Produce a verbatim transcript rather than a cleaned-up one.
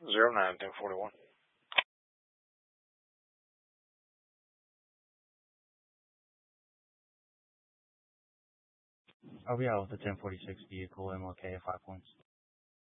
Zero nine ten forty one. I'll be out with the ten forty-six vehicle, M L K at five points.